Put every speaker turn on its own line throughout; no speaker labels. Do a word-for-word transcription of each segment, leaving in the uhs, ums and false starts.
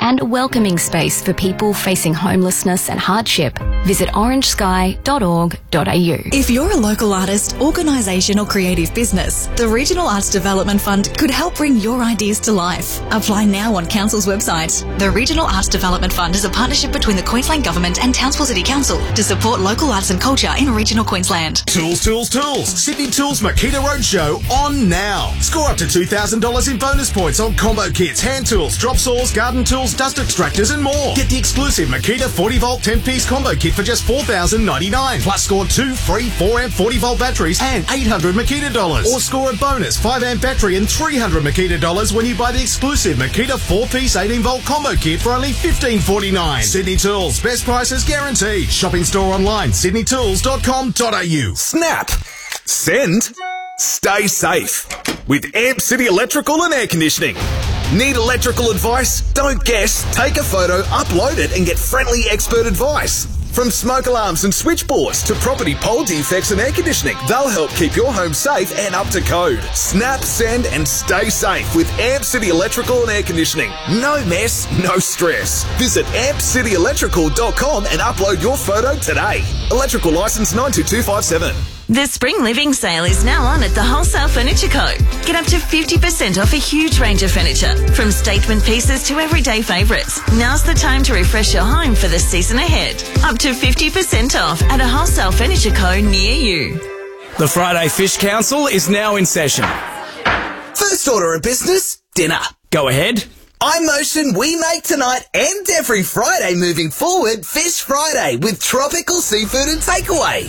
and a welcoming space for people facing homelessness and hardship. Visit orange sky dot org dot a u.
If you're a local artist, organisation or creative business, the Regional Arts Development Fund could help bring your ideas to life. Apply now on Council's website. The Regional Arts Development Fund is a partnership between the Queensland Government and Townsville City Council to support local arts and culture in regional Queensland.
Tools, tools, tools. Sydney Tools Makita Roadshow on now. Score up to two thousand dollars in bonus points on combo kits, hand tools, drop saws, garden tools, dust extractors and more. Get the exclusive Makita forty volt ten piece combo kit for just four thousand ninety-nine dollars. Plus score two free four amp forty volt batteries and eight hundred Makita dollars. Or score a bonus five amp battery and three hundred Makita dollars when you buy the exclusive Makita four piece eighteen volt combo kit for only fifteen forty-nine. Sydney Tools, best prices guaranteed. Shopping store online, sydney tools dot com dot a u.
Snap. Send. Stay safe with Amp City Electrical and Air Conditioning. Need electrical advice? Don't guess. Take a photo, upload it and get friendly expert advice. From smoke alarms and switchboards to property pole defects and air conditioning, they'll help keep your home safe and up to code. Snap, send and stay safe with Amp City Electrical and Air Conditioning. No mess, no stress. Visit amp city electrical dot com and upload your photo today. Electrical licence nine two two five seven.
The Spring Living Sale is now on at the Wholesale Furniture Co. Get up to fifty percent off a huge range of furniture, from statement pieces to everyday favourites. Now's the time to refresh your home for the season ahead. Up to fifty percent off at a Wholesale Furniture Co. near you.
The Friday Fish Council is now in session.
First order of business, dinner.
Go ahead.
I motion we make tonight and every Friday moving forward Fish Friday with tropical seafood and takeaway.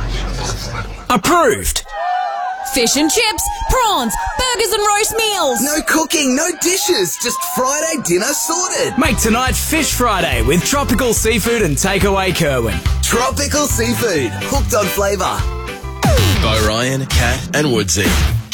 Approved.
Fish and chips, prawns, burgers and roast meals.
No cooking, no dishes, just Friday dinner sorted.
Make tonight Fish Friday with tropical seafood and takeaway Kerwin.
Tropical seafood, hooked on flavour.
By Ryan, Kat and Woodsy.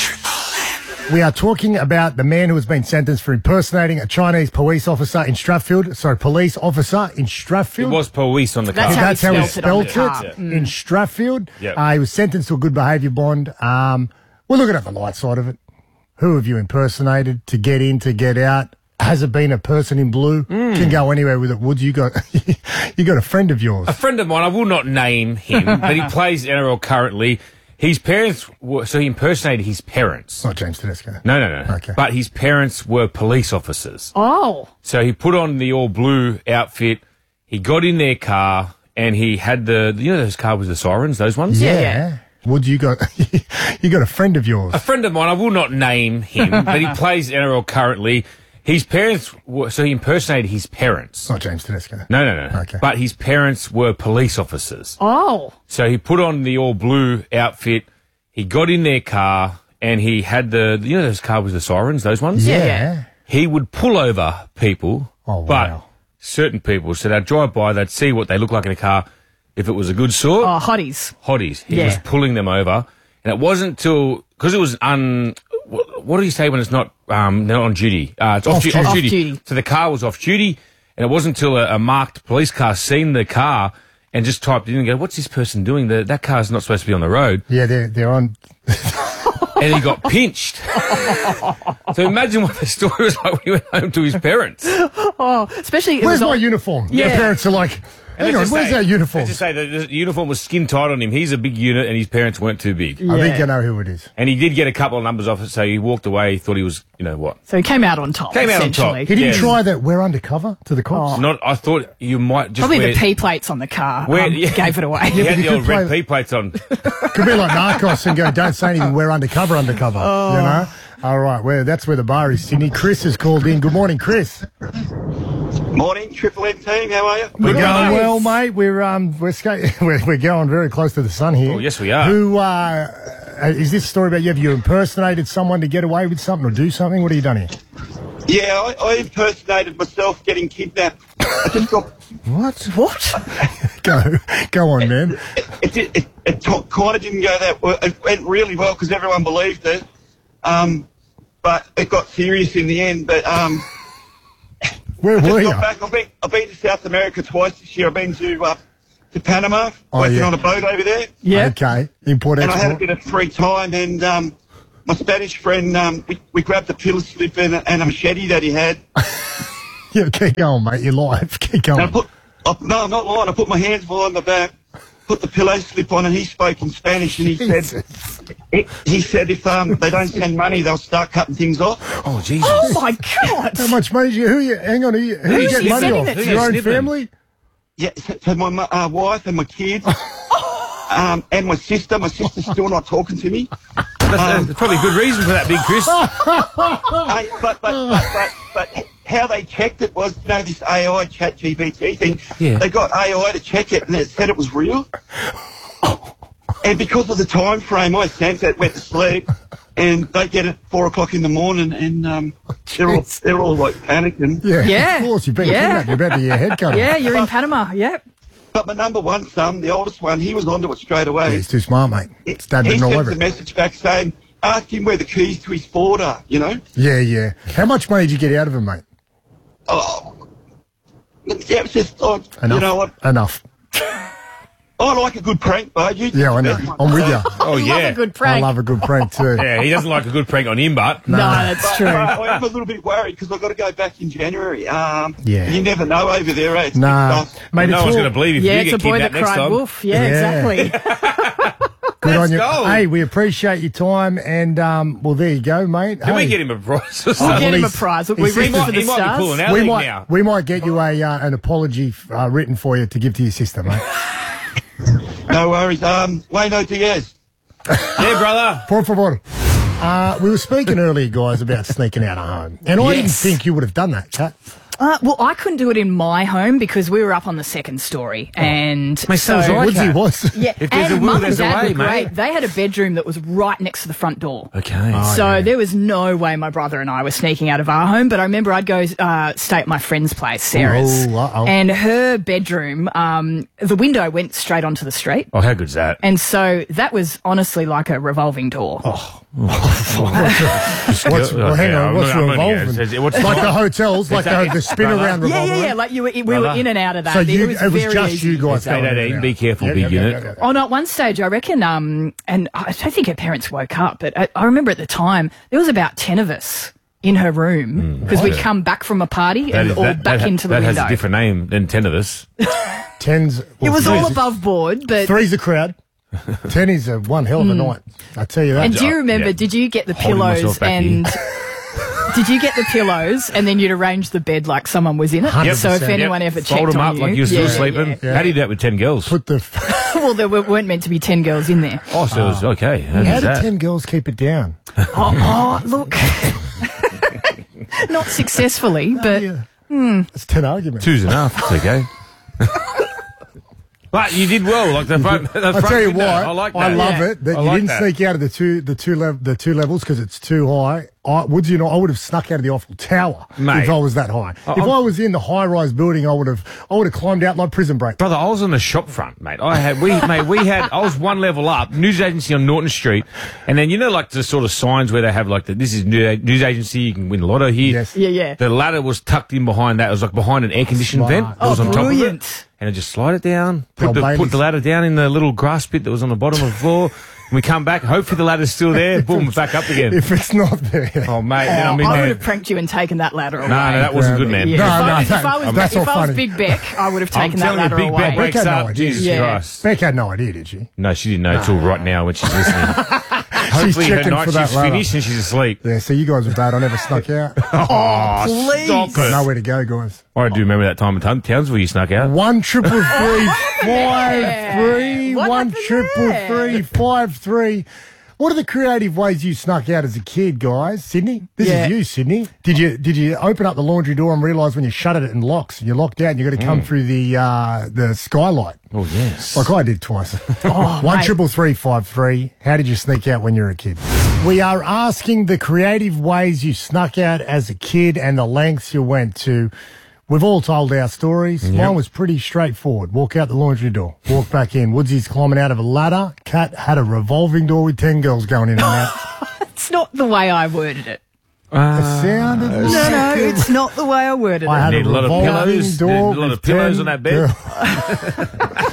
We are talking about the man who has been sentenced for impersonating a Chinese police officer in Strathfield. Sorry, police officer in Strathfield.
It was police on the car.
That's, That's how he spelt it,
it,
it in Strathfield.
Yep.
Uh, he was sentenced to a good behaviour bond. Um, we're looking at the light side of it. Who have you impersonated to get in, to get out? Has it been a person in blue? Mm. Can go anywhere with it. Woods, you got you got a friend of yours.
A friend of mine. I will not name him, but he plays N R L currently. His parents were, so he impersonated his parents.
Not James Tedesco.
No, no, no.
Okay.
But his parents were police officers.
Oh.
So he put on the all blue outfit. He got in their car and he had the, you know those cars with the sirens, those ones?
Yeah. yeah. Would you got, you got a friend of yours.
A friend of mine, I will not name him, but he plays N R L currently. His parents were, so he impersonated his parents.
Not James Tedesco.
No, no, no.
Okay.
But his parents were police officers.
Oh.
So he put on the all blue outfit. He got in their car and he had the, you know those cars with the sirens, those ones?
Yeah. yeah.
He would pull over people.
Oh, wow.
But certain people, so they'd drive by, they'd see what they look like in a car. If it was a good sort.
Oh, hotties.
Hotties. He
yeah.
was pulling them over. And it wasn't until, because it was un, what, what do you say when it's not, um, not on duty? Uh, it's off,
off,
du-
duty.
off
off
duty.
duty.
So the car was off duty. And it wasn't until a, a marked police car seen the car and just typed in and go, what's this person doing? The, that car's not supposed to be on the road.
Yeah, they're, they're on.
And he got pinched. So imagine what the story was like when he went home to his parents.
Oh, especially. It
Where's
was
my
all...
uniform?
Yeah.
Their parents are like, hang on, where's
say,
our uniform?
Let's just say the, the uniform was skin tight on him. He's a big unit and his parents weren't too big.
Yeah. I think I know who it is.
And he did get a couple of numbers off it, so he walked away. He thought he was, you know what?
So he came out on top.
Came out on top.
He didn't
yes.
try that we're undercover to the cops.
Oh.
Not. I thought you might just
Probably
wear,
the P plates on the car
wear,
um,
yeah.
gave it away.
He had the old red
play...
P plates on.
Could be like Narcos and go, don't say anything, we're undercover, undercover. Oh. You know? All right, well, that's where the bar is, Sydney. Chris has called in. Good morning, Chris.
Morning, Triple M team. How are you?
We're
Good
going
mate.
well, mate. We're um we're, ska- we're we're going very close to the sun here.
Oh, yes, we are.
Who uh, is this story about? You have you impersonated someone to get away with something or do something? What have you done here?
Yeah, I, I impersonated myself getting kidnapped. I just got
what? What? go go on, man.
It it, it, it t- kind of didn't go that well. It went really well because everyone believed it. Um, but it got serious in the end. But um.
Where
I just
were you?
got back. I've been, I've been to South America twice this year. I've been to uh, to Panama,
oh,
working
yeah.
on a boat over there.
Yeah.
Okay. Import
and
export.
I had a bit of free time, and um, my Spanish friend, um, we, we grabbed a pillow slip and a, and a machete that he had.
Yeah, keep going, mate. You're live. Keep
And I
going.
put, I, no, I'm not lying. I put my hands behind my back, put the pillow slip on, and he spoke in Spanish, and he said, he, he said if um, they don't send money, they'll start cutting things off.
Oh, Jesus.
Oh, my God.
How much money? You, who you? Hang on. Who you, who you
Who's
get
he
money
sending
off?
it to?
Your own
Snipping.
family?
Yeah, so, so my mu- uh, wife and my kids, um, and my sister. My sister's still not talking to me.
That's,
Um,
that's probably a good reason for that, Big Chris.
Hey, but, but, but, but, but how they checked it was, you know, this A I chat G P T thing.
Yeah.
They got A I to check it, and it said it was real. And because of the time frame, I sent it, went to sleep, and they get it at four o'clock in the morning, and um, they're all they're all like panicking.
Yeah.
Yeah.
Of course, you've been
Yeah.
kidnapped. You're about to get your head cut off.
Yeah, you're in Panama. Yep.
But my number one son, the oldest one, he was onto it straight away.
Yeah, he's too smart, mate. It's dad
he
been all
sent
over
a
it.
message back saying, ask him where the keys to his Ford are, you know?
Yeah, yeah. How much money did you get out of him, mate?
Oh, yeah, it's just, oh,
Enough.
you know what?
Enough.
I like a good prank, bud. You
Yeah, I know. I'm with you.
Oh,
Love
yeah.
a good
I
prank.
love a good prank too.
Yeah, he doesn't like a good prank on him, but.
No, that's
But,
true.
uh, I am a little bit worried because I've got to go back in January. Um,
Yeah.
You never know over there, eh? It's
Nah,
big stuff.
mate,
no
it's
one's
all-
going to believe if
Yeah,
you
it's
get
a boy that
kidnapped next
cried
time.
wolf. Yeah,
Yeah.
exactly.
Good on
Let's
you.
go.
Hey, we appreciate your time, and um, well, there you go, mate.
Can
hey.
we get him a prize or
We'll
something?
get him a
he's-
prize. Look,
he's
we
He
reached
just-
for
might,
the
he might be
stars.
pulling our
we
leg
might
now.
we might get you a uh, an apology uh, written for you to give to your sister, mate.
No worries. Um, Wayno Diaz.
Yeah, brother.
Por favor. Uh, we were speaking earlier, guys, about sneaking out of home, and I didn't
Yes.
think you would have done that, Kat.
Uh, well, I couldn't do it in my home because we were up on the second story, and
Mate, so was I,
Woodsy
Kat.
was.
yeah,
If there's
and
a will,
Mum and
there's a
Dad
way,
were great.
mate.
They had a bedroom that was right next to the front door.
Okay.
So
yeah.
there was no way my brother and I were sneaking out of our home. But I remember I'd go uh, stay at my friend's place, Sarah's,
Oh, uh-oh.
and her bedroom. Um, the window went straight onto the street,
Oh, how good's that?
and so that was honestly like a revolving door.
Oh. What's, well, hang
Okay,
on,
I'm
what's
not- I'm not gonna-
revolving?
it's- what's-
like the hotels, like the, the spin
Brother.
around
yeah,
revolving.
yeah, yeah.
around?
Like you were, we were
Brother.
in and out of that.
So you,
it was,
it was
very
just
easy.
you guys
It's eight
going in
eighteen,
and
be
out.
careful,
Yeah,
big
yeah, yeah,
unit.
yeah, yeah.
Oh, no, at one stage, I reckon, um, and I don't think her parents woke up, but I, I remember at the time, there was about ten of us in her room because we'd come back from a party and
is-
all back
that,
into the
that
window.
has a different name than ten of us.
Tens.
It was all above board, but...
Three's a crowd. Ten is a one hell of a night. I tell you that.
And do you remember,
Yeah.
did you get the
Holding
pillows
myself back
and... Did you get the pillows and then you'd arrange the bed like someone was in it?
Yep.
So if
Yep.
anyone ever checked
Fold them
on
up
you...
like you were still
Yeah,
sleeping.
yeah.
yeah.
How do you do that with ten girls?
Put the.
Well, there were- weren't meant to be ten girls in there.
Oh, so it was okay. How
How
does
did
that?
ten girls keep it down?
Oh, oh look. Not successfully, but...
Yeah. It's ten arguments.
Two's enough. It's okay. But you did well, like the front. The
I
front
tell you
window.
what,
I like that.
I love
Yeah.
it that
I
you
like
didn't
that.
sneak out of the two the two lev- the two levels because it's too high. I, Woodsy and I, I would have snuck out of the Eiffel Tower
Mate.
if I was that high.
I-
if
I'm-
I was in the high rise building, I would have I would have climbed out like Prison Break.
Brother, I was on the shop front, mate. I had we mate, we had I was one level up, news agency on Norton Street, and then you know like the sort of signs where they have like the, this is new- news agency, you can win lotto here.
Yes.
Yeah, yeah.
The ladder was tucked in behind that. It was like behind an air conditioned
Smart.
vent. It was
Oh,
on top of
brilliant.
it. And I just slide it down,
Old
put the,
Baileys.
put the ladder down in the little grass pit that was on the bottom of the floor. And we come back, hopefully the ladder's still there, boom, back up again.
If it's not there,
Oh, mate, then I'm in
I would
there.
have pranked you and taken that ladder away.
No, no, that wasn't good, man.
Yeah.
No,
if, I,
no,
if
that-
I was,
that's
if
all
I was
funny.
Big Beck, I would have
I'm
taken that
telling you,
ladder
Big
away.
Beck breaks
Beck had no
up.
idea.
Jesus
Yeah.
Christ.
Beck had no idea, did she?
No, she didn't know until right now when she's listening. Hopefully her
checking
night
for that
shift's
ladder.
finished and she's asleep.
Yeah, so you guys were bad. I never snuck out.
Oh,
please.
stop it.
Nowhere to go, guys.
I do remember that time in Town- Townsville you snuck out.
One triple three five three.
What
One
happened
triple
there?
three five three. What are the creative ways you snuck out as a kid, guys? Sydney, this
Yeah.
is you, Sydney. Did you did you open up the laundry door and realise when you shut it, it locks and you're locked out and you got to come through the uh, the skylight?
Oh, yes.
Like I did twice.
Oh,
One
mate.
triple three five three. How did you sneak out when you were a kid? We are asking the creative ways you snuck out as a kid and the lengths you went to. We've all told our stories. Mine was pretty straightforward. Walk out the laundry door, walk back in. Woodsy's climbing out of a ladder. Kat had a revolving door with ten girls going in and out.
It's not the way I worded it.
It sounded
No, no, it's not the way I worded
I
it.
had
Need a lot of
revolving
pillows.
door
Need a lot
with
of pillows
ten
on that bed.
girls.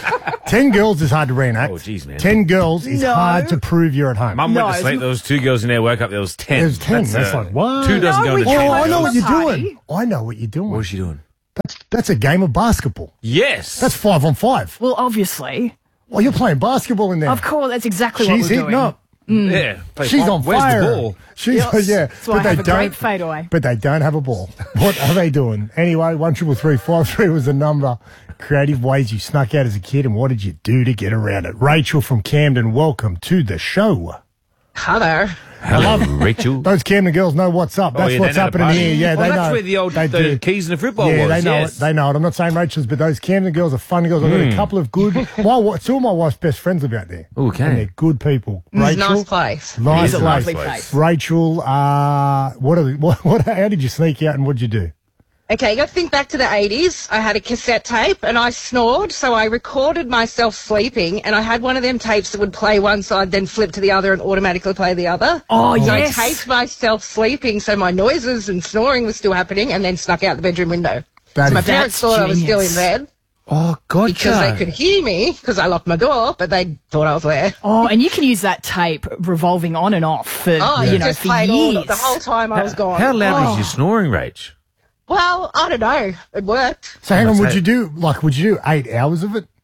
Ten girls is hard to reenact.
Oh, jeez, man.
Ten girls is
No.
hard to prove you're at home.
Mum
No,
went to sleep.
it's-
There was two girls in there. Woke up. There was ten.
There's ten. That's,
uh,
like, what?
Two doesn't
No,
go in
we
the
can't
Oh,
train.
I know
At
what
the
you're
party.
doing. I know what you're doing.
What was she doing?
That's, that's a game of basketball.
Yes.
That's five on five.
Well, obviously.
Oh, you're playing basketball in there.
Of course, that's exactly what
She's
we're
hitting
doing.
up.
yeah. Play
She's
pop.
on
Where's
fire.
the ball?
She's
Yes.
yeah.
That's why I have a great fadeaway.
But they don't have a ball. What are they doing? Anyway, one triple three five three was the number. Creative ways you snuck out as a kid, and what did you do to get around it? Rachel from Camden, welcome to the show.
Hello.
Hello, Rachel.
Those Camden girls know what's up.
Oh,
That's
yeah, they
what's
know the
happening
party.
here. Yeah,
Well,
they
that's
know.
where the old
they
the
do.
keys and the football
Yeah,
was.
they know
yes.
it. They know it. I'm not saying Rachel's, but those Camden girls are fun girls. I've got a
Mm.
couple of good. My wa- two of my wife's best friends live out there.
Okay.
And they're good people.
It's a
Rachel,
nice place.
nice
It is a
place.
lovely place.
Rachel, uh, what are the, what, what? How did you sneak out and what'd you do?
Okay, you got to think back to the eighties. I had a cassette tape and I snored, so I recorded myself sleeping, and I had one of them tapes that would play one side, then flip to the other and automatically play the other.
Oh,
so
yes.
I taped myself sleeping, so my noises and snoring was still happening, and then snuck out the bedroom window.
That
so my
is-
parents
That's
thought I was still in
genius.
bed
Oh, gotcha.
because they could hear me because I locked my door, but they thought I was there.
Oh, and you can use that tape revolving on and off for,
Oh,
you
you
know,
just
for
played all
years.
the whole time I was gone.
How loud
Oh.
was your snoring, Rach?
Well, I don't know. It worked.
So hang on,
Let's
would
say-
you do like would you do eight hours of it?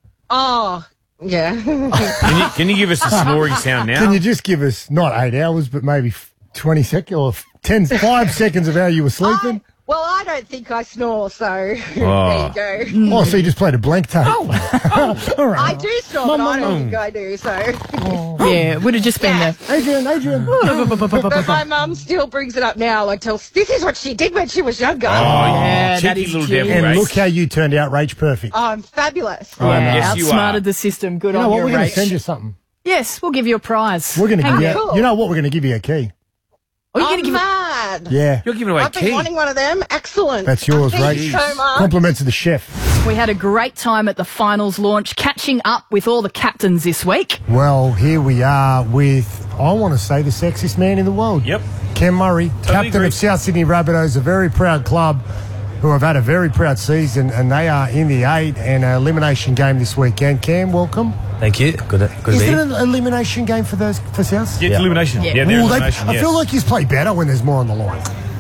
Oh, yeah.
Can you, can you give us a snoring sound now?
Can you just give us not eight hours, but maybe f- twenty seconds or f- ten, five seconds of how you were sleeping?
Well, I don't think I snore, so
Oh.
there you go.
Oh, so you just played a blank tape? All right.
I do snore, but I don't think I do, so.
Yeah, it would have just been the.
Adrian, Adrian.
But my mum still brings it up now, like, tells, this is what she did when she was younger.
Oh,
Yeah, that
cheeky
is
little
cute.
devil,
And
Rach.
look how you turned out, Rach. Perfect.
Oh, I'm fabulous.
I know.
Yeah,
Yes, you
outsmarted
are.
the system. Good
You know
on
what?
you,
We're going to
Rach.
send you something.
Yes, we'll give you a prize.
We're going to
Hang
give
on.
you.
cool.
You know what? We're going to give you a key.
Oh, you're
I'm
gonna give it-
mad.
Yeah,
You're giving away a
I've been
key.
wanting one of them. Excellent.
that's yours,
Thank
Rach.
you so much.
Compliments of the chef.
We had a great time at the finals launch, catching up with all the captains this week.
Well, here we are with, I want to say, the sexiest man in the world.
Yep.
Ken Murray, captain
agree.
of South Sydney Rabbitohs, a very proud club who have had a very proud season, and they are in the eight and an elimination game this weekend. Cam, welcome.
Thank you. Good, good to
Is
be
it
here.
an elimination game for those for South?
Yeah, it's elimination. Yeah, they're
Ooh, they-
elimination.
I
yes.
feel like you play better when there's more on the line.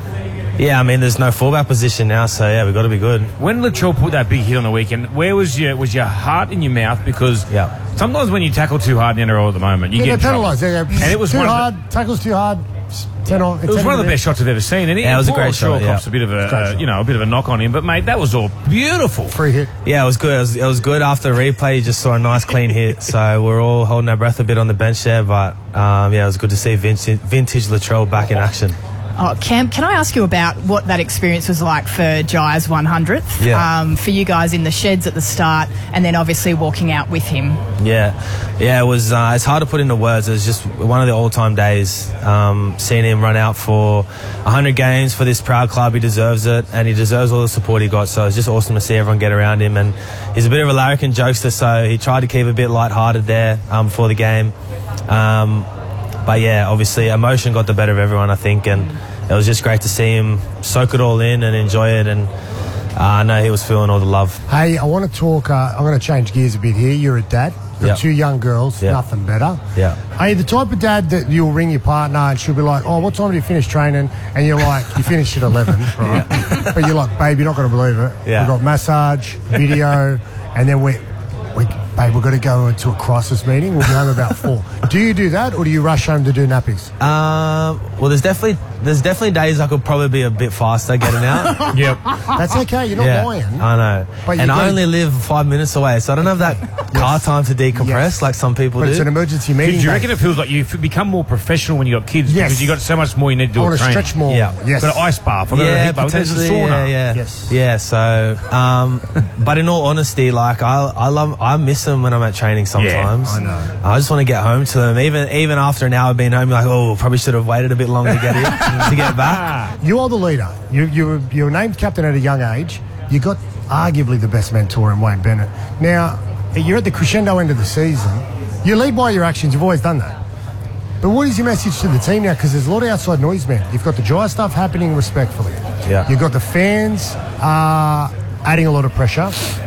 Yeah, I mean, there's no fullback position now, so yeah, we've got to be good.
When Latrell put that big hit on the weekend, where was your was your heart in your mouth? Because
Yeah.
sometimes when you tackle too hard in the N R L at the moment, you
Yeah,
get in
they're
trouble.
penalised. They're
And it was
too
one of the-
hard, tackles too hard. ten on,
It was one of the best shots I've ever seen. And
Yeah, it was a great shot,
Cops
yeah.
a bit of a
Great
uh,
shot.
you know a bit of a knock on him, but mate, that was all beautiful.
Free hit.
Yeah, it was good. It was, it was good after the replay. You just saw a nice clean hit, so we're all holding our breath a bit on the bench there. But um, yeah, it was good to see vintage, vintage Latrell back in action.
Oh, Cam, can I ask you about what that experience was like for Jai's one hundredth?
Yeah.
Um, for you guys in the sheds at the start, and then obviously walking out with him.
Yeah, yeah, it was. Uh, it's hard to put into words. It was just one of the all-time days. Um, seeing him run out for one hundred games for this proud club, he deserves it, and he deserves all the support he got. So it's just awesome to see everyone get around him. And he's a bit of a larrikin jokester, so he tried to keep a bit light-hearted there um, before the game. Um, but yeah, obviously emotion got the better of everyone, I think, and it was just great to see him soak it all in and enjoy it. And uh, I know he was feeling all the love.
Hey, I want to talk. Uh, I'm going to change gears a bit here. You're a dad. You've got
Yeah.
two young girls.
Yeah.
Nothing better.
Yeah.
Are you the type of dad that you'll ring your partner and she'll be like, "Oh, what time do you finish training?" And you're like, "You finished at eleven, right?" But you're like, "Babe, you're not going to believe it.
Yeah.
We've got massage, video, and then we, we, babe, we've got to go into a crisis meeting. We'll be home about four." Do you do that, or do you rush home to do nappies?
Um, well, there's definitely there's definitely days I could probably be a bit faster getting out.
Yep.
That's okay. You're not
yeah,
lying.
I know.
But you
and I
gotta-
only live five minutes away, so I don't have that car time to decompress
Yes.
like some people
But
do.
it's an emergency
Do
meeting.
you
babe.
reckon it feels like you've become more professional when you got kids?
Yes.
Because you got so much more you need to do
I
at
want to
training.
stretch more.
Yeah.
Yes.
Got an ice bath. I've got a
yeah,
heat bath. There's a
potentially.
sauna.
Yeah, yeah,
Yes.
yeah. So, um, but in all honesty, like I, I love, I miss them when I'm at training. Sometimes,
I know.
I just want to get home to them. Even, even after an hour being home, you're like, oh, probably should have waited a bit longer to get here, to get back.
You are the leader. You you were, you were named captain at a young age. You got arguably the best mentor in Wayne Bennett. Now, you're at the crescendo end of the season. You lead by your actions. You've always done that. But what is your message to the team now? Because there's a lot of outside noise, man. You've got the dry stuff happening respectfully.
Yeah.
You've got the fans uh, adding a lot of pressure.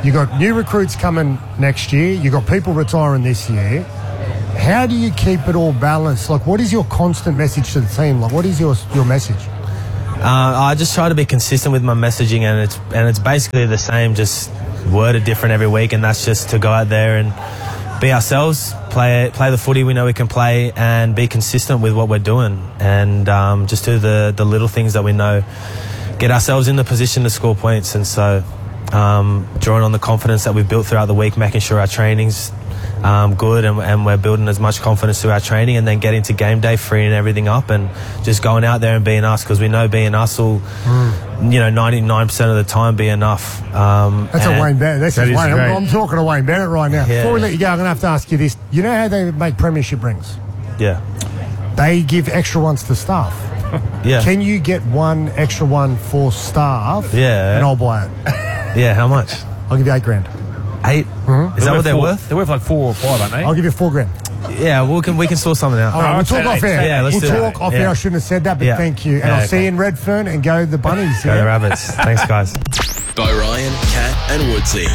You got new recruits coming next year. You got people retiring this year. How do you keep it all balanced? Like, what is your constant message to the team? Like, what is your your message?
Uh, I just try to be consistent with my messaging, and it's and it's basically the same, just worded different every week, and that's just to go out there and be ourselves, play play the footy we know we can play, and be consistent with what we're doing, and um, just do the, the little things that we know, get ourselves in the position to score points. And so um, drawing on the confidence that we've built throughout the week, making sure our training's um, good, and, and we're building as much confidence through our training, and then getting to game day, freeing everything up and just going out there and being us, because we know being us will, mm. you know, ninety-nine percent of the time be enough. Um,
That's a Wayne Bennett. That's
that
Wayne.
is
I'm, I'm talking to Wayne Bennett right now.
Yeah.
Before we let you go, I'm going to have to ask you this. You know how they make premiership rings?
Yeah.
They give extra ones to staff.
Yeah.
Can you get one extra one for staff?
Yeah.
And I'll buy it.
Yeah, how much?
I'll give you eight grand.
Eight?
Mm-hmm.
Is that what they're
four,
worth?
They're worth like four or five, aren't they?
I'll give you four grand.
Yeah, we can we can sort something out.
All right, we'll talk off air.
Yeah, let's
we'll
do
talk
that.
off
yeah.
air. I shouldn't have said that, but
Yeah.
thank you. And
Yeah,
I'll
okay.
see you in Redfern, and go the Bunnies.
Go
yeah?
the Rabbits. Thanks, guys.
Bo Ryan, Kat, and Woodsy.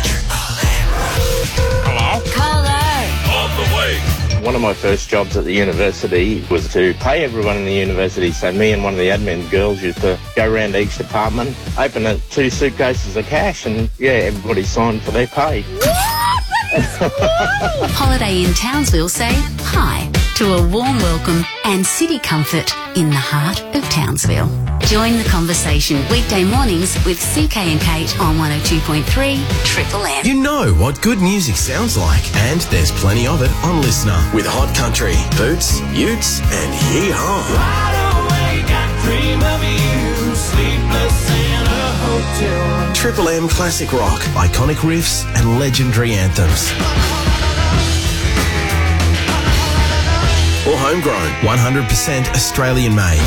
Hello?
Hello. On the way.
One of my first jobs at the university was to pay everyone in the university. So me and one of the admin girls used to go around each department, open up two suitcases of cash, and yeah, everybody signed for their pay.
Holiday in Townsville say hi to a warm welcome and city comfort in the heart of Townsville. Join the conversation weekday mornings with C K and Kate on one oh two point three Triple M.
You know what good music sounds like, and there's plenty of it on Listener with Hot Country, Boots, Utes, and Yee-Haw. Triple M classic rock, iconic riffs, and legendary anthems. Or homegrown, one hundred percent Australian made.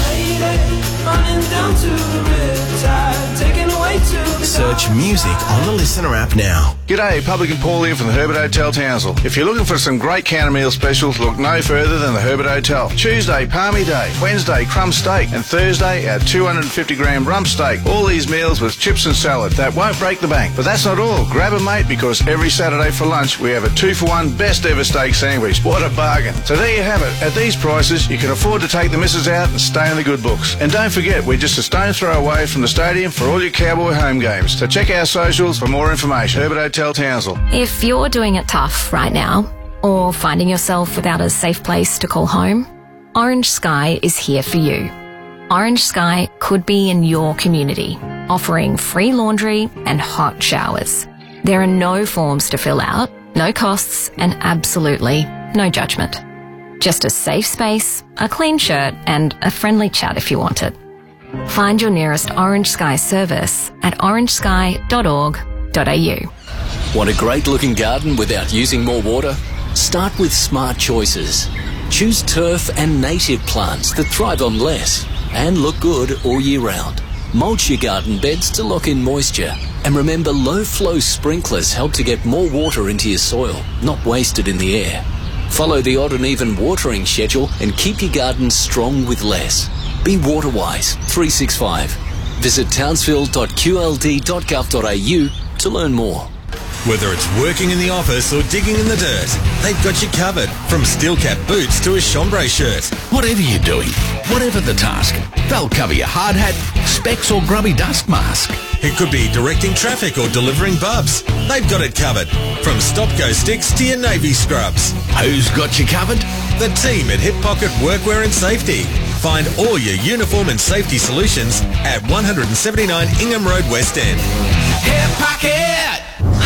Search music on the Listener app now.
G'day, Publican Paul here from the Herbert Hotel Townsville. If you're looking for some great counter meal specials, look no further than the Herbert Hotel. Tuesday, Palmy Day. Wednesday, crumb steak. And Thursday, our two hundred fifty gram rump steak. All these meals with chips and salad. That won't break the bank. But that's not all. Grab a mate, because every Saturday for lunch, we have a two for one best ever steak sandwich. What a bargain. So there you have it. At these prices, you can afford to take the missus out and stay in the good books. And don't forget, we're just a stone's throw away from the stadium for all your Cowboy home games. So check our socials for more information. Herbert Hotel Townsville.
If you're doing it tough right now, or finding yourself without a safe place to call home, Orange Sky is here for you. Orange Sky could be in your community, offering free laundry and hot showers. There are no forms to fill out, no costs, and absolutely no judgment. Just a safe space, a clean shirt, and a friendly chat if you want it. Find your nearest Orange Sky service at orange sky dot org dot a u.
Want a great looking garden without using more water? Start with smart choices. Choose turf and native plants that thrive on less and look good all year round. Mulch your garden beds to lock in moisture. And remember, low flow sprinklers help to get more water into your soil, not wasted in the air. Follow the odd and even watering schedule and keep your garden strong with less. Be Waterwise three sixty-five. Visit townsville dot q l d dot gov dot a u to learn more.
Whether it's working in the office or digging in the dirt, they've got you covered. From steel cap boots to a chambray shirt.
Whatever you're doing, whatever the task, they'll cover your hard hat, specs or grubby dust mask.
It could be directing traffic or delivering bubs. They've got it covered. From stop-go sticks to your navy scrubs.
Who's got you covered?
The team at Hip Pocket Workwear and Safety. Find all your uniform and safety solutions at one seventy-nine Ingham Road, West End.
Hip Pocket!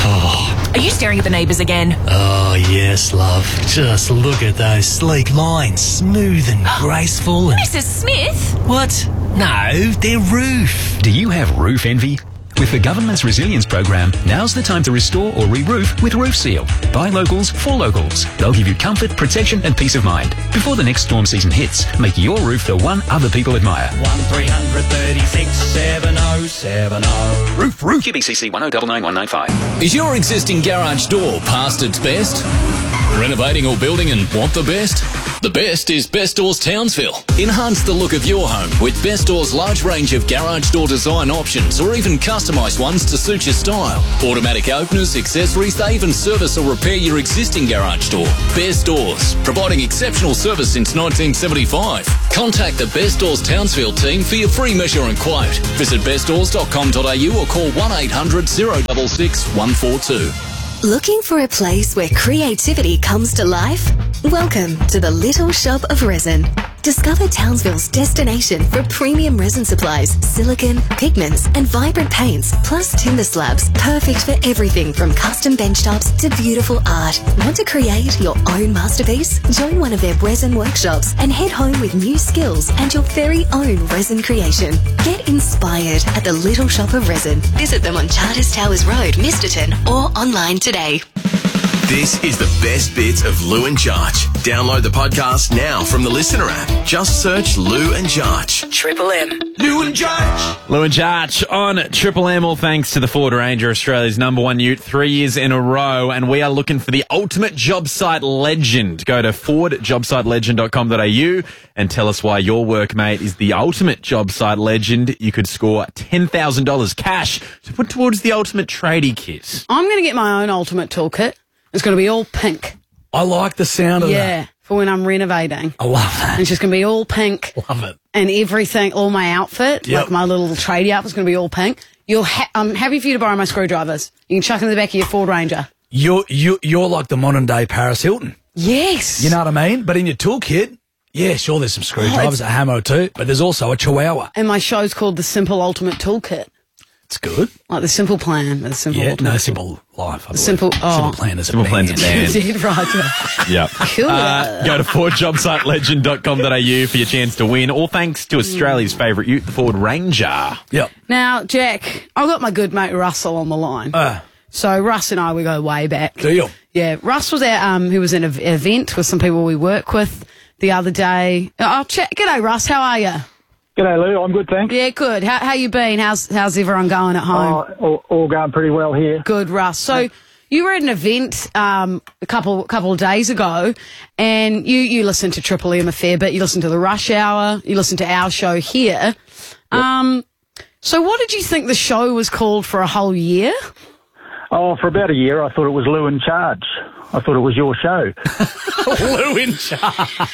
Oh. Are you staring at the neighbours again?
Oh, yes, love. Just look at those sleek lines. Smooth and graceful and...
Missus Smith?
What? No, their roof.
Do you have roof envy? With the government's resilience program, now's the time to restore or re-roof with Roof Seal. By locals, for locals. They'll give you comfort, protection and peace of mind. Before the next storm season hits, make your roof the one other people admire.
one three thirty-six seven oh seven oh.
Roof, roof. Q B C C one oh nine nine one nine five.
Is your existing garage door past its best? Renovating or building and want the best? The best is Best Doors Townsville. Enhance the look of your home with Best Doors' large range of garage door design options or even customised ones to suit your style. Automatic openers, accessories, they even service or repair your existing garage door. Best Doors, providing exceptional service since nineteen seventy-five. Contact the Best Doors Townsville team for your free measure and quote. Visit best doors dot com dot a u or call one eight hundred, zero six six, one four two.
Looking for a place where creativity comes to life? Welcome to the Little Shop of Resin. Discover Townsville's destination for premium resin supplies, silicone, pigments and vibrant paints, plus timber slabs, perfect for everything from custom benchtops to beautiful art. Want to create your own masterpiece? Join one of their resin workshops and head home with new skills and your very own resin creation. Get inspired at the Little Shop of Resin. Visit them on Charters Towers Road, Misterton, or online today.
This is the best bits of Lou and Jarch. Download the podcast now from the Listener app. Just search Lou and Jarch.
Triple M.
Lou and Jarch. Lou and Jarch on Triple M, all thanks to the Ford Ranger, Australia's number one ute, three years in a row. And we are looking for the ultimate job site legend. Go to ford job site legend dot com dot a u and tell us why your workmate is the ultimate job site legend. You could score ten thousand dollars cash to put towards the ultimate tradie kit.
I'm going to get my own ultimate toolkit. It's going to be all pink.
I like the sound of
yeah,
that.
for when I'm renovating.
I love that.
And it's just going to be all pink.
Love it.
And everything, all my outfit,
Yep.
like my little tradie outfit's going to be all pink. You'll ha- I'm happy for you to borrow my screwdrivers. You can chuck them in the back of your Ford Ranger.
You're, you, you're like the modern day Paris Hilton.
Yes.
You know what I mean? But in your toolkit, yeah, sure, there's some screwdrivers,
Oh,
a hammer or two, but there's also a chihuahua.
And my show's called The Simple Ultimate Toolkit.
It's good.
Like the simple plan. The simple
Yeah,
ultimate
no,
tool-
simple life. I
The
believe.
simple, oh.
Simple plan is a
Simple
band.
Plan's a band.
Dead Roger.
Yep.
Cool.
Uh, go to ford job site legend dot com dot a u for your chance to win. All thanks to Australia's favourite ute, the Ford Ranger.
Yep.
Now, Jack, I've got my good mate Russell on the line.
Uh,
So Russ and I, we go way back.
do you?
Yeah, Russ was at, um, he was in an event with some people we work with the other day. Oh, chat. G'day, Russ. How are you?
G'day, Lou. I'm good, thanks.
Yeah, good. How how you been? How's how's everyone going at home?
Oh, all, all going pretty well here.
Good, Russ. So you were at an event um, a couple couple of days ago, and you you listened to Triple M a fair bit. You listened to the Rush Hour. You listened to our show here. Um, so what did you think the show was called for a whole year?
Oh, for about a year, I thought it was Lou in Charge. I thought it was your show.
Lou in charge.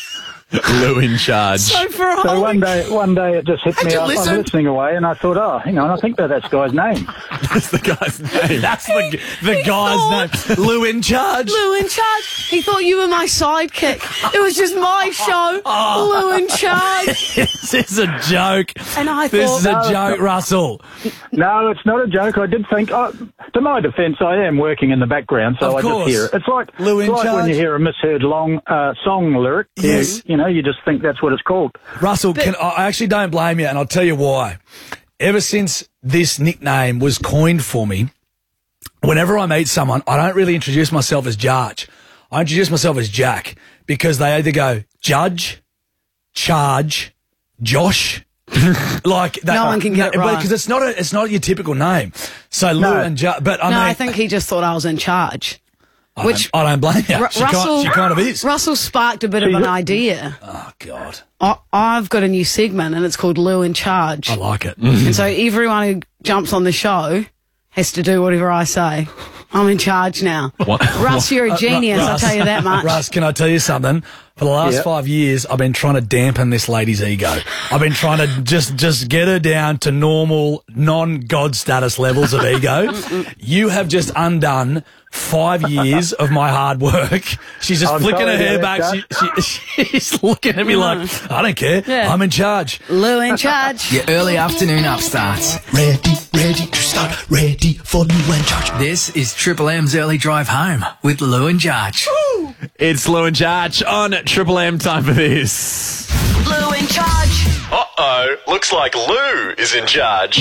Lou in charge.
So for a
So
whole
one day, one day it just hit
Had
me.
you
I, I'm
listened?
listening away, and I thought, oh, hang on, I think that that's guy's name.
That's the guy's name.
That's the, the guy's name. Lou in charge.
Lou in charge. He thought you were my sidekick. It was just my show. Lou in charge.
This is a joke.
And I
This
thought,
is a
No,
joke, Russell.
No, it's not a joke. I did think, oh, to my defence, I am working in the background, so
Of
I
course.
just hear it. It's like,
Lou in
it's like when
charge.
you hear a misheard long uh, song lyric.
Yes.
You, you know, you just think that's what it's called.
Russell, can, I actually don't blame you, and I'll tell you why. Ever since this nickname was coined for me, whenever I meet someone, I don't really introduce myself as Jarch. I introduce myself as Jack, because they either go Judge, Charge, Josh. like they,
No one can get it right.
because it's not a, it's not your typical name. So Lou
No.
and Jack, but I
no,
mean,
I think he just thought I was in charge.
I
which-
don't, I don't blame you.
Ru-
she,
Russell,
kind, she kind of is.
Russell sparked a bit of an idea.
Oh God,
I, I've got a new segment, and it's called Lou in Charge.
I like it.
And so everyone who jumps on the show has to do whatever I say. I'm in charge now.
What?
Russ, you're a
Uh,
genius,
Russ,
I'll tell you that much.
Russ, can I tell you something? For the last
Yep.
five years, I've been trying to dampen this lady's ego. I've been trying to just, just get her down to normal, non-God status levels of ego. You have just undone five years of my hard work. She's just
I'm
flicking her
sorry
hair
about
back.
that,
She, she, she's looking at me like, I don't care.
Yeah.
I'm in charge.
Lou in charge.
Your early afternoon upstarts. Ready, ready to start. Ready for Lou and Jarch. This is Triple M's Early Drive Home with Lou and Jarch.
It's Lou and Jarch on Triple M. Time for this.
Lou in charge.
Uh-oh. Looks like Lou is in charge.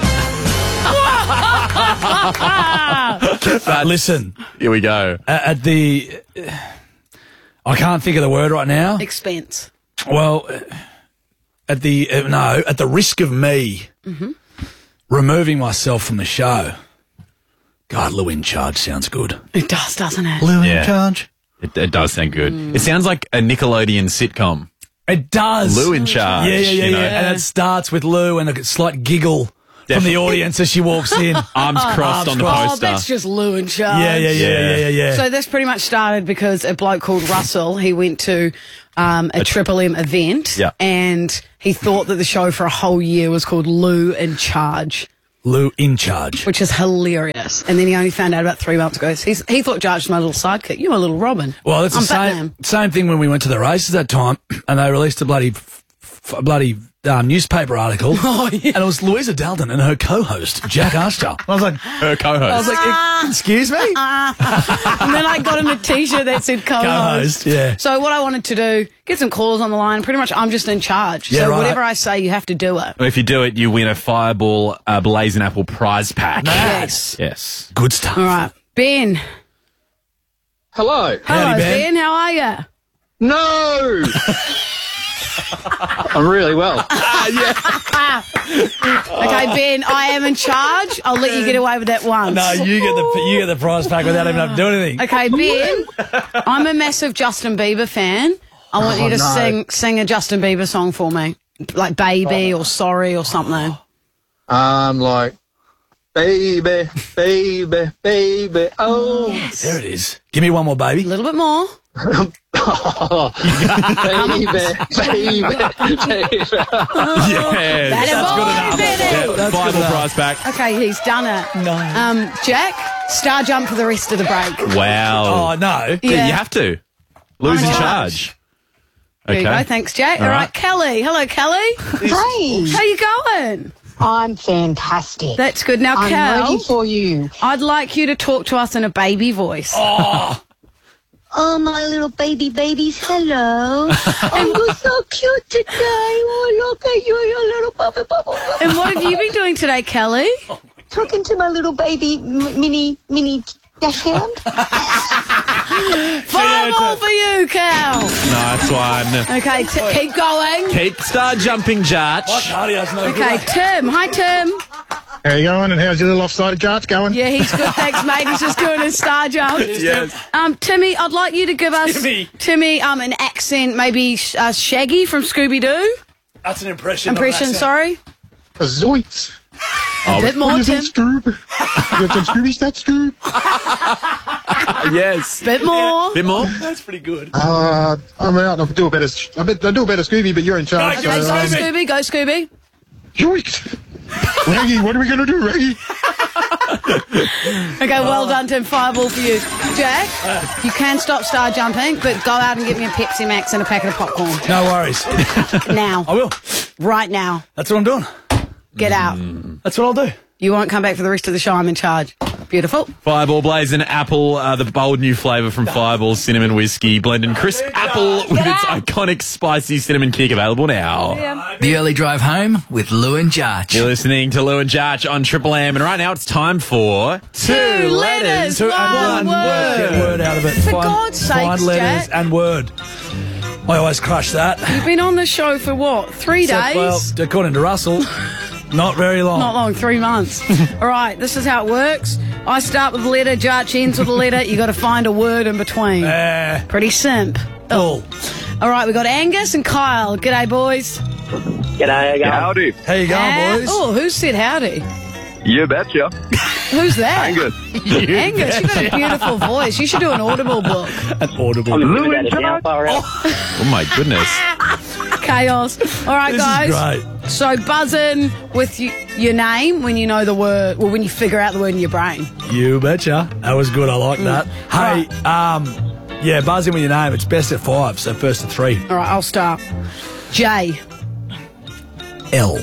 Uh, listen,
Here we go.
at, at the... I can't think of the word right now.
Expense.
Well, at the uh, no, at the risk of me
Mm-hmm.
removing myself from the show. God, Lou in charge sounds good.
It does, doesn't it?
Lou
Yeah.
in charge.
It, it does sound good. It sounds like a Nickelodeon sitcom.
It does.
Lou in charge.
Yeah, yeah, yeah,
you know.
yeah. And it starts with Lou and a slight giggle from the audience as she walks in.
Arms crossed on the
Oh,
poster.
that's just Lou in charge.
Yeah, yeah, yeah, yeah, yeah, yeah.
So this pretty much started because a bloke called Russell, he went to um, a Triple M event
Yeah.
and he thought that the show for a whole year was called Lou in Charge.
Lou in charge.
Which is hilarious. And then he only found out about three months ago. He's, he thought Jarge was my little sidekick. You're my little Robin.
Well, it's the
I'm
same,
Batman.
same thing when we went to the races that time and they released a bloody, f- f- bloody um, newspaper article.
Oh, yeah.
And it was Louisa Dalton and her co-host, Jack Archer. I was like,
her co-host.
I was like, excuse me?
And then I got him a T-shirt that said co-host.
Co-host, yeah.
So what I wanted to do, get some callers on the line. Pretty much I'm just in charge.
Yeah,
so
right.
whatever I say, you have to do it.
If you do it, you win a Fireball uh, Blazing Apple prize pack.
Nice.
Yes.
Good stuff.
All right. Ben.
Hello.
Hello, Ben. How are you?
No! I'm really well.
Okay, Ben, I am in charge. I'll let you get away with that once.
No, you get the you get the prize pack without even having to do anything.
Okay, Ben, I'm a massive Justin Bieber fan. I want
Oh,
you to
no.
sing sing a Justin Bieber song for me, like Baby or Sorry or something.
I'm like, baby, baby, baby, oh.
There it is. Give me one more, baby.
A little bit more.
baby, baby, baby.
Yes.
That
That's
boy,
good enough.
Benny.
Yeah,
That's
Fireball
good enough.
prize pack.
Okay, he's done it.
No.
Um, Jack, star jump for the rest of the break.
Wow.
Oh, no.
Yeah.
You have to. Lou's
I'm
in
in
charge.
There you go. Thanks, Jack.
All
All right.
right.
Kelly. Hello, Kelly.
Hey.
How you going?
I'm fantastic.
That's good. Now,
I'm
Cal,
ready for you.
I'd like you to talk to us in a baby voice.
Oh.
Oh, my little baby babies, hello. And you're so cute today. Oh, look at you, your little bubble bubble.
And what have you been doing today, Kelly?
Talking to my little baby m- mini, mini dash hound.
Fireball for you, Cal.
Nice one.
Okay, t- keep going.
Keep star jumping, Jarch.
Okay, Tim. Hi, Tim.
How you going? And how's your little offside charge going?
Yeah, he's good. Thanks, mate. He's just doing his star jump.
Yes.
Um, Timmy, I'd like you to give us
Timmy.
Timmy um an accent, maybe uh, Shaggy from Scooby Doo.
That's an impression. not an
Impression,
accent.
sorry.
A zoinks.
A bit more, Tim.
Scoob. You got some Scooby stat Scoob?
Yes.
Bit more.
Bit more.
That's pretty good.
Uh, I'm out. I'll do a better. I bet I do a better Scooby, but you're in charge.
Okay, go
so, um,
Scooby. Go Scooby.
Yoinks. Reggie, what are we going to do, Reggie?
Okay, well done, Tim. Fireball for you. Jack, you can stop star jumping, but go out and get me a Pepsi Max and a packet of popcorn.
No worries.
Now.
I will.
Right now.
That's what I'm doing.
Get out.
That's what I'll do.
You won't come back for the rest of the show. I'm in charge. Beautiful.
Fireball Blazing Apple, uh, the bold new flavour from Fireball Cinnamon Whiskey, blending crisp apple with its iconic spicy cinnamon kick, available now.
The early drive home with Lou and Jarch.
You're listening to Lou and Jarch on Triple M, and right now it's time for
Two letters,
Two-
one
and
word.
Get word out of it.
For
Find-
God's
Find
sakes,
letters
Jack.
and word. I always crush that.
You've been on the show for what? Three
So,
days?
well, according to Russell, not very long.
Not long, three months. All right, this is how it works. I start with a letter, Jarch ends with a letter. You got to find a word in between.
Uh,
Pretty simp.
Cool.
All right, we got Angus and Kyle. G'day, boys.
G'day,
Howdy.
How you going,
Ah,
boys?
Oh, who said howdy?
You betcha.
Who's that?
Angus.
Angus, you've got a beautiful voice. You should do an Audible book.
An audible.
Lou in charge.
Oh my goodness.
Chaos. All right,
This is
guys.
great.
So buzz in with y- your name when you know the word, or when you figure out the word in your brain.
You betcha. That was good. I like that. Hey, um, yeah, buzz in with your name. It's best at five, so first to three.
All right, I'll start. J.
L.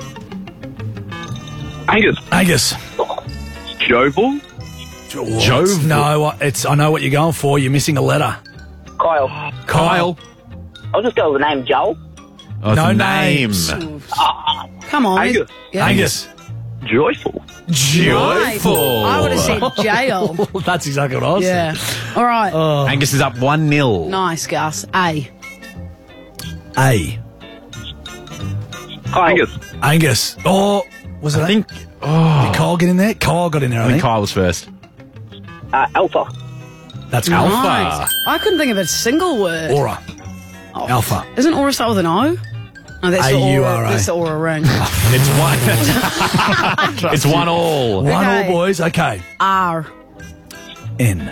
Angus.
Angus.
Jovel.
Jove. No, it's. I know what you're going for. You're missing a letter.
Kyle.
Kyle.
I'll just go with the name Joel.
Oh, it's
No
a name.
names.
Come on.
Angus.
Yeah.
Angus.
Joyful.
Joyful.
I would have said jail.
That's exactly what I was
Yeah.
saying.
All right.
Oh.
Angus is up one nil.
Nice, Gus. A.
A.
Kyle.
Angus.
Angus. Oh, was it?
I think.
Did
Oh,
Kyle get in there? Kyle got in there, I,
I think
think.
Kyle was first.
Uh, Alpha.
That's
Nice.
alpha.
I couldn't think of a single word.
Aura. Alpha.
Isn't aura start with an O? No, that's the
A U
aura.
R A.
That's the aura ring.
It's one. It's one all.
One
Okay.
all, boys. Okay.
R.
N.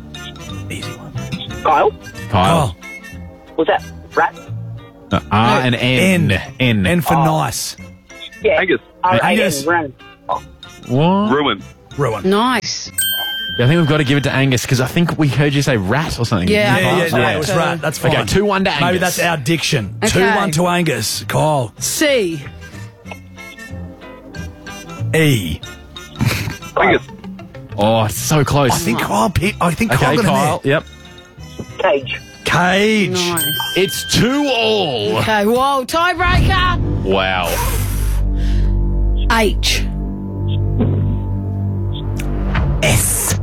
Kyle?
Kyle.
Was that rat?
No, R and N.
N.
N.
N for
Oh.
nice.
Yeah.
Angus.
R A N,
Angus.
Ran.
What?
Ruin.
Ruin.
Nice.
Yeah, I think we've got to give it to Angus because I think we heard you say rat or something.
Yeah.
Yeah, yeah,
Yeah.
no, it was right. That's fine.
Okay, two one to Angus.
Maybe that's our diction.
Okay.
two one to Angus. Kyle.
C.
E.
Angus.
Oh, it's so close.
I think Kyle picked. I think
Okay,
Kyle got
Kyle.
in
Yep.
Cage.
there. Cage.
Nice.
It's two all.
Okay, whoa, tiebreaker.
Wow.
H.
S.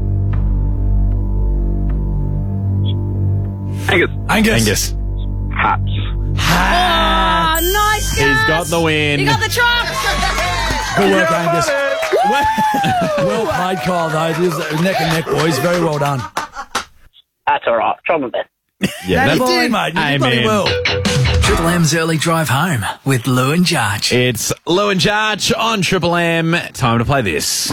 Angus.
Angus.
Angus.
Hats.
Ah, nice, guys.
He's got the win.
You got the truck.
Good work, Angus. well, well played, Kyle, though. It was neck and neck, boys. Very well done.
That's all right. Try my best.
Yeah,
You
that's
did, mate. You did bloody
Amen.
well.
Triple M's early drive home with Lou and Jarch.
It's Lou and Jarch on Triple M. Time to play this.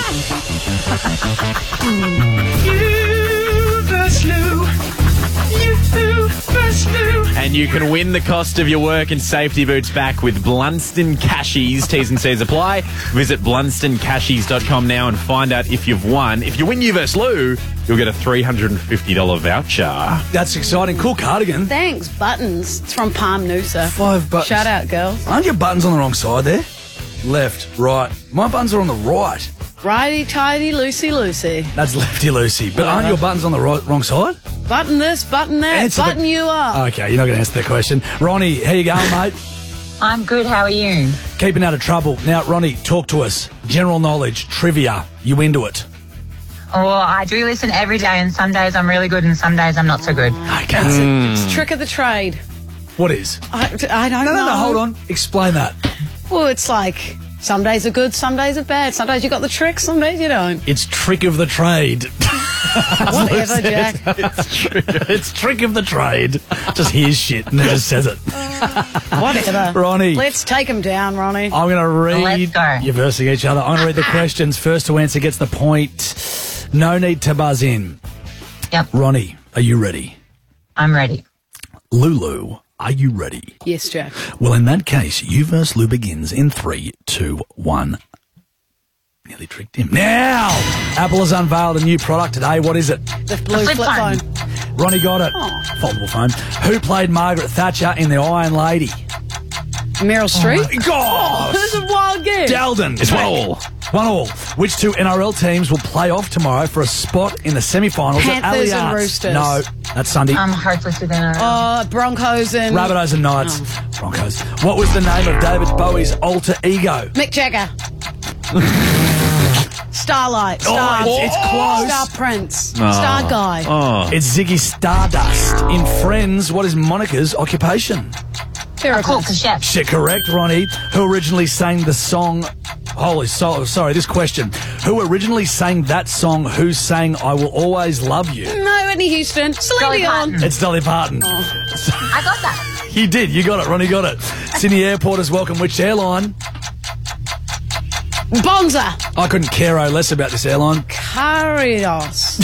And you can win the cost of your work and safety boots back with Blunston Cashies. T's and C's apply. Visit blunston cashies dot com now and find out if you've won. If you win You versus Lou, you'll get a three hundred fifty dollars voucher.
That's exciting. Cool cardigan.
Thanks, Buttons. It's from Palm Noosa.
Five buttons.
Shout out, girls.
Aren't your buttons on the wrong side there? Left, right. My buttons are on the right.
Righty tighty, loosey loosey.
That's lefty loosey. But aren't your buttons on the right, wrong side?
Button this, button that,
Answer the-
button you up.
Okay, you're not going to answer that question. Ronnie, how you going, mate?
I'm good. How are you?
Keeping out of trouble. Now, Ronnie, talk to us. General knowledge, trivia. You into it?
Oh, I do listen every day, and some days I'm really good, and some days I'm not so good.
Okay.
It's, a, it's a trick of the trade.
What is?
I, I don't
No,
know.
no, no, hold on. Explain that.
Well, it's like some days are good, some days are bad. Some days you got the trick, some days you don't.
It's trick of the trade.
Whatever, Jack.
it's, trick, it's trick of the trade. Just hears shit and then just says it.
Whatever.
Ronnie.
Let's take them down, Ronnie.
I'm going to read.
Let's go.
You're versing each other. I'm going to read the questions. First to answer gets the point. No need to buzz in.
Yep.
Ronnie, are you ready?
I'm ready.
Lulu, are you ready?
Yes, Jack.
Well, in that case, you versus Lou begins in three, two, one. Nearly tricked him. Now, Apple has unveiled a new product today. What is it?
The blue
flip
flip,
phone.
phone.
Ronnie got it.
Oh.
Foldable phone. Who played Margaret Thatcher in The Iron Lady?
Meryl Streep.
Gosh!
This is a wild guess.
Dalden.
It's one all.
One all. Which two N R L teams will play off tomorrow for a spot in the semi-finals at
Panthers and
Allianz?
Roosters.
No, that's Sunday.
I'm hopeless with N R L.
Oh, Broncos and
Rabbitohs and Knights.
Oh.
Broncos. What was the name of David Bowie's alter ego?
Mick Jagger. Starlight. Star.
Oh, it's, it's close.
Star Prince.
Oh.
Star Guy.
Oh.
It's Ziggy Stardust. In Friends, what is Monica's occupation?
A cook, a chef.
Shit, correct, Ronnie. Who originally sang the song... Holy so sorry, this question. Who originally sang that song, who sang I Will Always Love You?
No, Whitney Houston. Celine
Dolly
Dion.
Parton.
It's Dolly Parton.
I got that.
He did. You got it, Ronnie got it. Sydney Airport has welcomed which airline?
Bonza.
I couldn't care o less about this airline.
Carios.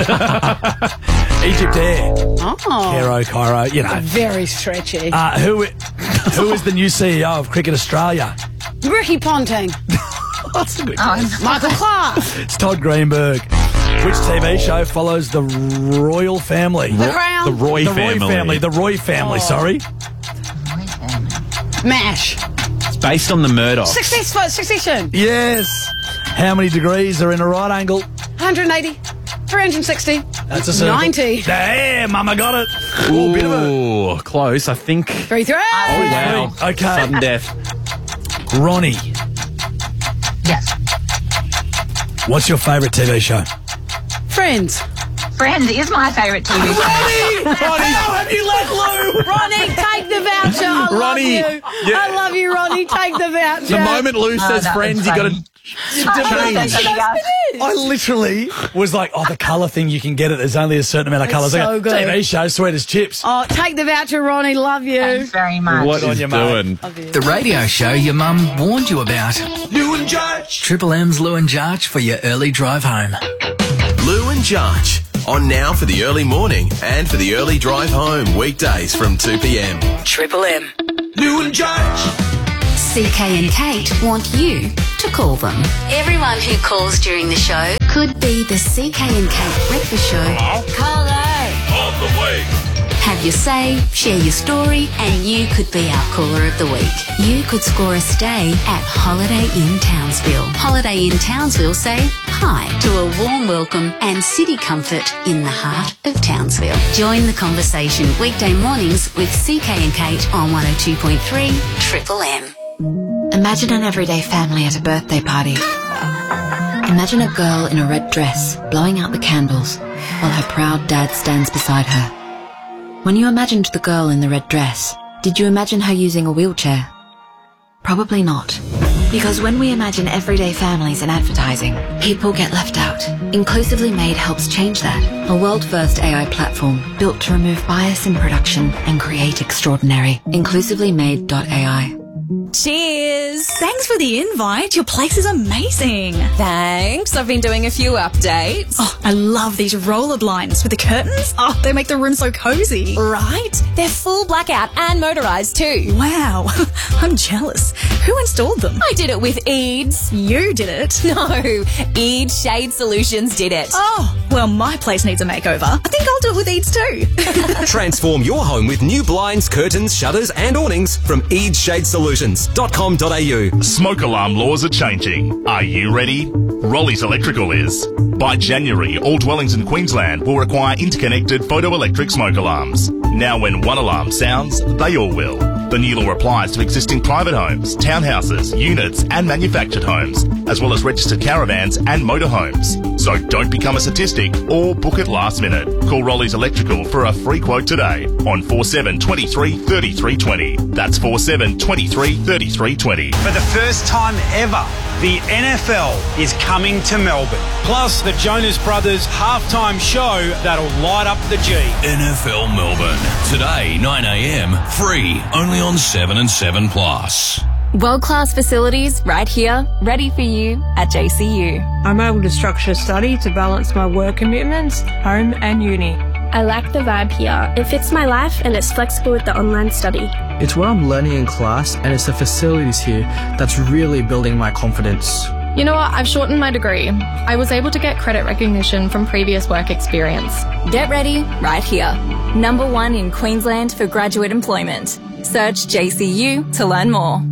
Egypt Air.
Oh.
Cairo, Cairo, you know.
Very stretchy.
Uh, who, who is the new C E O of Cricket Australia?
Ricky Ponting.
That's a good
Oh,
guess.
Michael Clark.
It's Todd Greenberg. Which T V show follows the royal family?
The Crown.
The Roy
the
family.
Roy family. The Roy family,
Oh.
sorry.
MASH.
It's based on the Murdochs.
Successful Succession.
Yes. How many degrees are in a right angle?
one hundred eighty. three hundred sixty.
That's a circle.
ninety.
Damn, Mama got it. Ooh, bit of a...
Ooh, close. I think.
Three, three.
Oh, wow.
Okay.
Sudden death.
Ronnie,
Yes.
what's your favourite T V show?
Friends.
Friends is my favourite T V show.
Ronnie! Ronnie!
How have you let Lou?
Ronnie, take the voucher. I
Ronnie,
love you.
yeah.
I love you, Ronnie. Take the voucher.
The moment Lou
Oh,
says
that
friends,
was
you got
funny.
to change.
I literally was like, oh, the colour thing, you can get it. There's only a certain amount of
It's
colours.
so
Like a
good.
T V show, sweet as chips.
Oh, take the voucher, Ronnie. Love you.
Thanks very much.
What
on
is
you, mate.
doing?
The radio show your mum warned you about.
Lou and Judge.
Triple M's Lou and Jarch for your early drive home.
Lou and Jarch. On now for the early morning and for the early drive home. Weekdays from two p.m.
Triple M.
Lou and Judge.
C K and Kate want you to call them. Everyone who calls during the show could be the C K and Kate breakfast show. Caller.
On the way.
Have your say, share your story, and you could be our caller of the week. You could score a stay at Holiday Inn Townsville. Holiday Inn Townsville say hi to a warm welcome and city comfort in the heart of Townsville. Join the conversation weekday mornings with C K and Kate on one oh two point three Triple M. Imagine an everyday family at a birthday party. Imagine a girl in a red dress blowing out the candles while her proud dad stands beside her. When you imagined the girl in the red dress, did you imagine her using a wheelchair? Probably not. Because when we imagine everyday families in advertising, people get left out. Inclusively Made helps change that. A world-first A I platform built to remove bias in production and create extraordinary. inclusively made dot A I.
Cheers! Thanks for the invite. Your place is amazing. Thanks. I've been doing a few updates. Oh, I love these roller blinds with the curtains. Oh, they make the room so cozy. Right? They're full blackout and motorised too. Wow. I'm jealous. Who installed them? I did it with Eads. You did it? No. Eads Shade Solutions did it. Oh, well, my place needs a makeover. I think I'll do it with Eads too.
Transform your home with new blinds, curtains, shutters and awnings from Eads Shade Solutions dot com dot a u.
Smoke alarm laws are changing. Are you ready? Rollies Electrical is. By January, all dwellings in Queensland will require interconnected photoelectric smoke alarms. Now when one alarm sounds, they all will. The new law applies to existing private homes, townhouses, units and manufactured homes, as well as registered caravans and motorhomes. So don't become a statistic or book it last minute. Call Rollies Electrical for a free quote today on four seven two three, three three two zero. That's four seven two three, three three two zero.
For the first time ever, the N F L is coming to Melbourne. Plus, the Jonas Brothers halftime show that'll light up the G.
N F L Melbourne. Today, nine a.m. Free. Only on seven and seven plus.
World-class facilities right here, ready for you at J C U.
I'm able to structure study to balance my work commitments, home and uni.
I like the vibe here. It fits my life and it's flexible with the online study.
It's what I'm learning in class and it's the facilities here that's really building my confidence.
You know what? I've shortened my degree. I was able to get credit recognition from previous work experience.
Get ready right here. Number one in Queensland for graduate employment. Search J C U to learn more.